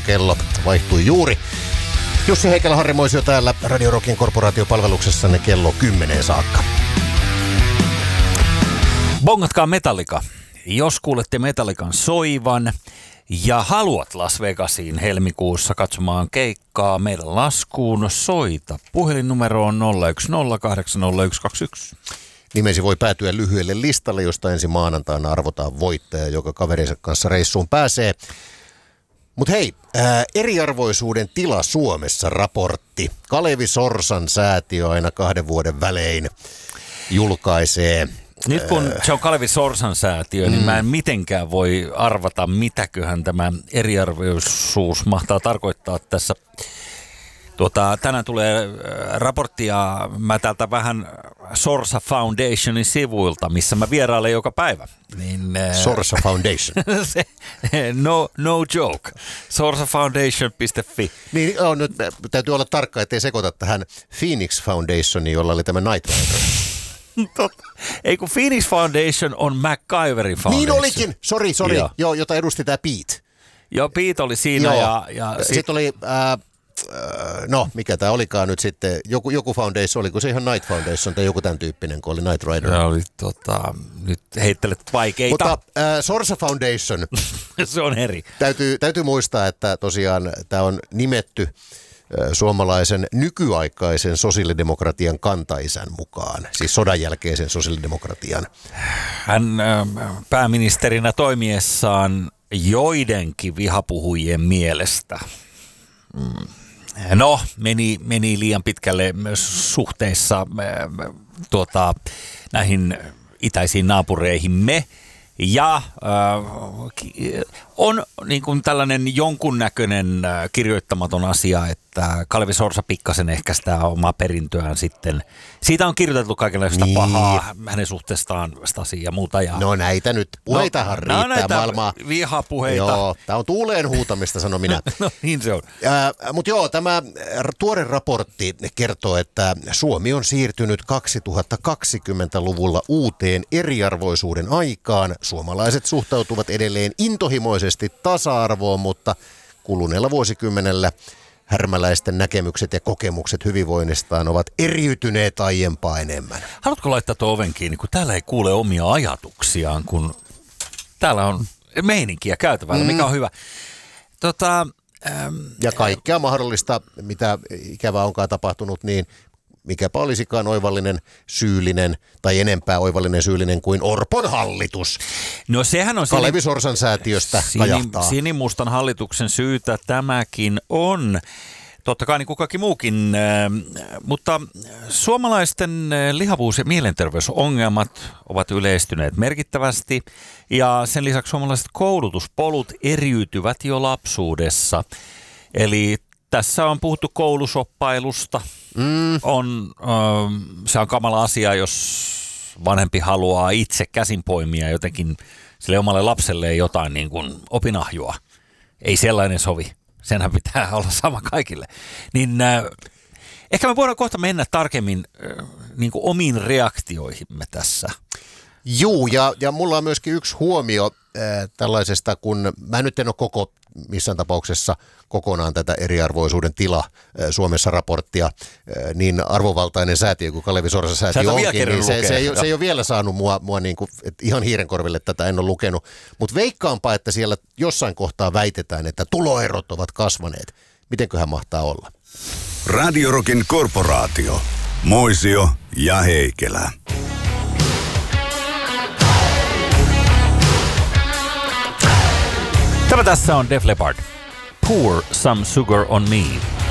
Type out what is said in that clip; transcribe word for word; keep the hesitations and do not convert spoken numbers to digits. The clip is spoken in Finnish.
kello vaihtui juuri. Jussi Heikelä, Harri Moisio täällä Radio Rockin korporaatiopalveluksessanne kello kymmeneen saakka. Bongatkaa Metallica. Jos kuulette Metallican soivan ja haluat Las Vegasiin helmikuussa katsomaan keikkaa meidän laskuun, soita puhelinnumeroon nolla yksi nolla kahdeksan nolla yksi kaksi yksi. Nimesi voi päätyä lyhyelle listalle, josta ensi maanantaina arvotaan voittaja, joka kaverinsa kanssa reissuun pääsee. Mutta hei, ää, eriarvoisuuden tila Suomessa -raportti. Kalevi Sorsan säätiö aina kahden vuoden välein julkaisee. Nyt kun se on Kalevi Sorsan säätiö, niin mm. mä en mitenkään voi arvata, mitäköhän tämä eriarvoisuus mahtaa tarkoittaa tässä. Tuota, tänään tulee raportti ja mä täältä vähän Sorsa Foundationin sivuilta, missä mä vierailen joka päivä. Niin, Sorsa Foundation. se, no, no joke. sorsa foundation piste fi. Niin on, nyt täytyy olla tarkka, ettei sekoita tähän Phoenix Foundationiin, jolla oli tämä Night Rider. Ei kun Phoenix Foundation on MacGyverin Foundation. Niin olikin, sori, sori, Joo. Joo, jota edusti tämä Pete. Joo, Pete oli siinä. Joo. ja, ja Sitten sit oli, äh, no mikä tämä olikaan nyt sitten, joku, joku Foundation, oliko se ihan Night Foundation tai joku tämän tyyppinen, kun oli Night Rider. Se oli tota, nyt heittelet vaikeita. Mutta äh, Sorsa Foundation. Se on eri. Täytyy, täytyy muistaa, että tosiaan tämä on nimetty suomalaisen nykyaikaisen sosiaalidemokratian kantaisän mukaan, siis sodan jälkeisen sosiaalidemokratian. Hän pääministerinä toimiessaan joidenkin vihapuhujien mielestä, no meni, meni liian pitkälle myös suhteissa tuota, näihin itäisiin naapureihimme. Ja äh, on niin kuin tällainen jonkunnäköinen äh, kirjoittamaton asia, että Kalevi Sorsa pikkasen ehkä sitä omaa perintöään sitten. Siitä on kirjoitettu kaikenlaista niin. pahaa hänen suhteestaan Stasiin ja muuta. Ja no näitä nyt, puheitahan no, riittää näitä maailmaa. Vihapuheita. Joo, tämä on tuuleen huutamista, sanon minä. No niin se on. Äh, Mutta joo, tämä tuore raportti kertoo, että Suomi on siirtynyt kaksituhattakaksikymmentäluvulla uuteen eriarvoisuuden aikaan. Suomalaiset suhtautuvat edelleen intohimoisesti tasa-arvoon, mutta kuluneella vuosikymmenellä härmäläisten näkemykset ja kokemukset hyvinvoinnistaan ovat eriytyneet aiempaa enemmän. Haluatko laittaa tuon oven kiinni, kun täällä ei kuule omia ajatuksiaan, kun täällä on meininkiä käytävällä, mm. mikä on hyvä. Tota, äm, ja kaikkea mahdollista, mitä ikävää onkaan tapahtunut, niin mikäpä olisikaan oivallinen syyllinen tai enempää oivallinen syyllinen kuin Orpon hallitus. No sehän on Kalevi Sorsan säätiöstä kajahtaa. Sinimustan hallituksen syytä tämäkin on. Totta kai niin kuin kaikki muukin, mutta suomalaisten lihavuus- ja mielenterveysongelmat ovat yleistyneet merkittävästi ja sen lisäksi suomalaiset koulutuspolut eriytyvät jo lapsuudessa. Eli tässä on puhuttu koulusoppailusta. Mm. On, äh, se on kamala asia, jos vanhempi haluaa itse käsin poimia jotenkin sille omalle lapselleen jotain niin kuin opinahjoa. Ei sellainen sovi. Senhän pitää olla sama kaikille. Niin äh, ehkä me voidaan kohta mennä tarkemmin äh, niin kuin omiin reaktioihimme tässä. Juu, ja, ja mulla on myöskin yksi huomio äh, tällaisesta, kun mä nyt en ole koko missään tapauksessa kokonaan tätä eriarvoisuuden tila Suomessa raporttia, niin arvovaltainen säätiö kuin Kalevi Sorsa säätiö onkin, niin se, se, ei, se ei ole vielä saanut mua, mua niin kuin, ihan hiirenkorville tätä en ole lukenut. Mutta veikkaanpa, että siellä jossain kohtaa väitetään, että tuloerot ovat kasvaneet. Mitenköhän mahtaa olla? Radio Rockin korporaatio. Moisio ja Heikelä. Tämä tässä on Def Leppard. Pour some sugar on me.